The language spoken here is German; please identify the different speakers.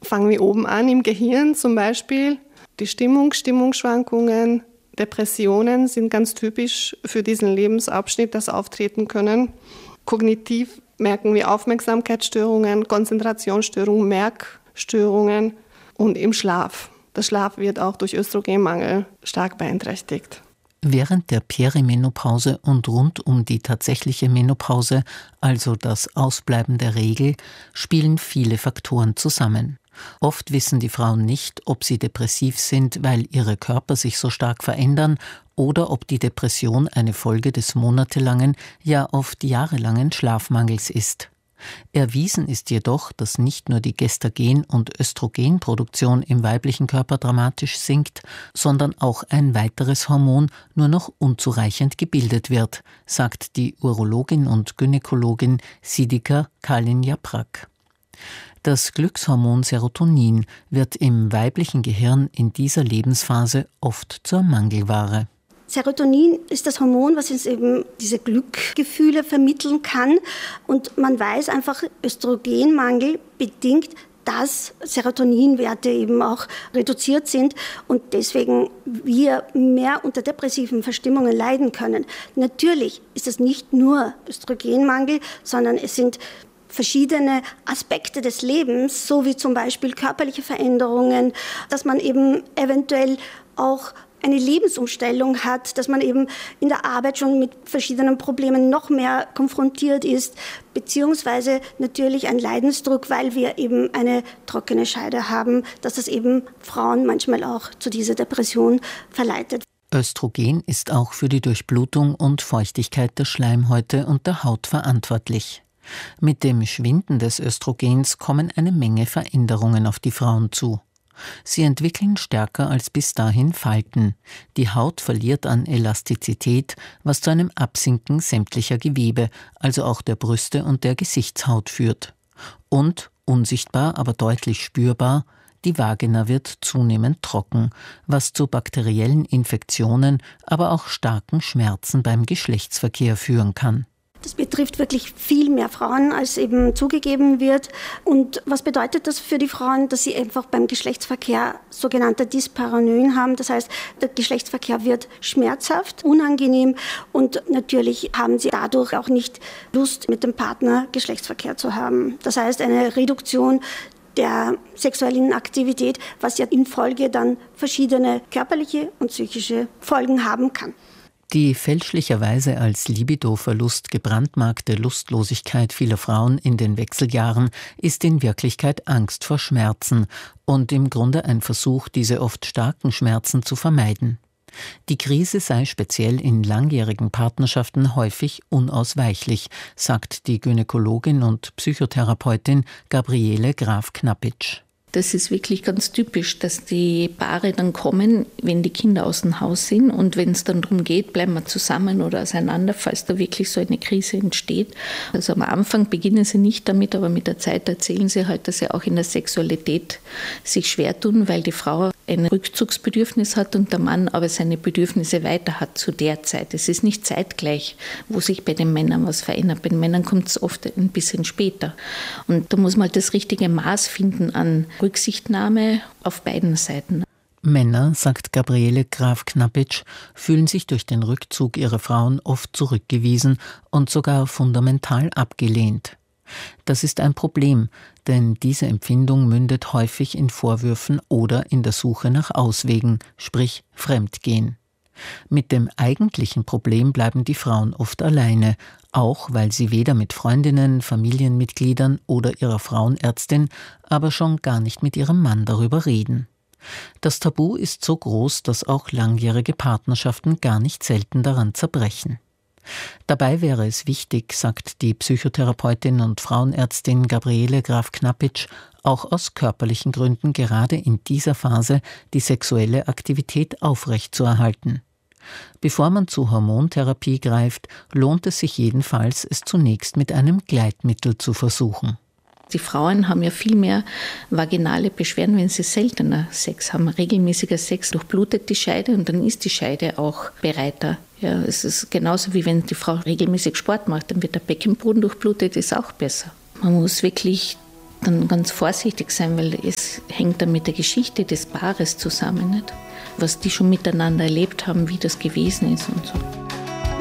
Speaker 1: Fangen wir oben an im Gehirn zum Beispiel. Die Stimmungsschwankungen, Depressionen sind ganz typisch für diesen Lebensabschnitt, das auftreten können. Kognitiv merken wir Aufmerksamkeitsstörungen, Konzentrationsstörungen, Merkstörungen und im Schlaf. Der Schlaf wird auch durch Östrogenmangel stark beeinträchtigt.
Speaker 2: Während der Perimenopause und rund um die tatsächliche Menopause, also das Ausbleiben der Regel, spielen viele Faktoren zusammen. Oft wissen die Frauen nicht, ob sie depressiv sind, weil ihre Körper sich so stark verändern oder ob die Depression eine Folge des monatelangen, ja oft jahrelangen Schlafmangels ist. Erwiesen ist jedoch, dass nicht nur die Gestagen- und Östrogenproduktion im weiblichen Körper dramatisch sinkt, sondern auch ein weiteres Hormon nur noch unzureichend gebildet wird, sagt die Urologin und Gynäkologin Sidika Kalin-Yaprak. Das Glückshormon Serotonin wird im weiblichen Gehirn in dieser Lebensphase oft zur Mangelware.
Speaker 3: Serotonin ist das Hormon, was uns eben diese Glückgefühle vermitteln kann. Und man weiß einfach, Östrogenmangel bedingt, dass Serotoninwerte eben auch reduziert sind und deswegen wir mehr unter depressiven Verstimmungen leiden können. Natürlich ist es nicht nur Östrogenmangel, sondern es sind verschiedene Aspekte des Lebens, so wie zum Beispiel körperliche Veränderungen, dass man eben eventuell auch eine Lebensumstellung hat, dass man eben in der Arbeit schon mit verschiedenen Problemen noch mehr konfrontiert ist, beziehungsweise natürlich ein Leidensdruck, weil wir eben eine trockene Scheide haben, dass es eben Frauen manchmal auch zu dieser Depression verleitet.
Speaker 2: Östrogen ist auch für die Durchblutung und Feuchtigkeit der Schleimhäute und der Haut verantwortlich. Mit dem Schwinden des Östrogens kommen eine Menge Veränderungen auf die Frauen zu. Sie entwickeln stärker als bis dahin Falten. Die Haut verliert an Elastizität, was zu einem Absinken sämtlicher Gewebe, also auch der Brüste und der Gesichtshaut führt. Und, unsichtbar, aber deutlich spürbar, die Vagina wird zunehmend trocken, was zu bakteriellen Infektionen, aber auch starken Schmerzen beim Geschlechtsverkehr führen kann.
Speaker 3: Das betrifft wirklich viel mehr Frauen, als eben zugegeben wird. Und was bedeutet das für die Frauen? Dass sie einfach beim Geschlechtsverkehr sogenannte Dyspareunie haben. Das heißt, der Geschlechtsverkehr wird schmerzhaft, unangenehm und natürlich haben sie dadurch auch nicht Lust, mit dem Partner Geschlechtsverkehr zu haben. Das heißt, eine Reduktion der sexuellen Aktivität, was ja in Folge dann verschiedene körperliche und psychische Folgen haben kann.
Speaker 2: Die fälschlicherweise als Libidoverlust gebrandmarkte Lustlosigkeit vieler Frauen in den Wechseljahren ist in Wirklichkeit Angst vor Schmerzen und im Grunde ein Versuch, diese oft starken Schmerzen zu vermeiden. Die Krise sei speziell in langjährigen Partnerschaften häufig unausweichlich, sagt die Gynäkologin und Psychotherapeutin Gabriele Graf-Knapitsch.
Speaker 4: Das ist wirklich ganz typisch, dass die Paare dann kommen, wenn die Kinder aus dem Haus sind und wenn es dann darum geht, bleiben wir zusammen oder auseinander, falls da wirklich so eine Krise entsteht. Also am Anfang beginnen sie nicht damit, aber mit der Zeit erzählen sie halt, dass sie auch in der Sexualität sich schwer tun, weil die Frau ein Rückzugsbedürfnis hat und der Mann aber seine Bedürfnisse weiter hat zu der Zeit. Es ist nicht zeitgleich, wo sich bei den Männern was verändert. Bei den Männern kommt es oft ein bisschen später. Und da muss man halt das richtige Maß finden an Rücksichtnahme auf beiden Seiten.
Speaker 2: Männer, sagt Gabriele Graf-Knapitsch, fühlen sich durch den Rückzug ihrer Frauen oft zurückgewiesen und sogar fundamental abgelehnt. Das ist ein Problem, denn diese Empfindung mündet häufig in Vorwürfen oder in der Suche nach Auswegen, sprich Fremdgehen. Mit dem eigentlichen Problem bleiben die Frauen oft alleine, auch weil sie weder mit Freundinnen, Familienmitgliedern oder ihrer Frauenärztin, aber schon gar nicht mit ihrem Mann darüber reden. Das Tabu ist so groß, dass auch langjährige Partnerschaften gar nicht selten daran zerbrechen. Dabei wäre es wichtig, sagt die Psychotherapeutin und Frauenärztin Gabriele Graf-Knapitsch, auch aus körperlichen Gründen gerade in dieser Phase die sexuelle Aktivität aufrechtzuerhalten. Bevor man zu Hormontherapie greift, lohnt es sich jedenfalls, es zunächst mit einem Gleitmittel zu versuchen.
Speaker 4: Die Frauen haben ja viel mehr vaginale Beschwerden, wenn sie seltener Sex haben. Regelmäßiger Sex durchblutet die Scheide und dann ist die Scheide auch bereiter. Ja, es ist genauso wie wenn die Frau regelmäßig Sport macht, dann wird der Beckenboden durchblutet, ist auch besser. Man muss wirklich dann ganz vorsichtig sein, weil es hängt dann mit der Geschichte des Paares zusammen, nicht? Was die schon miteinander erlebt haben, wie das gewesen ist und so.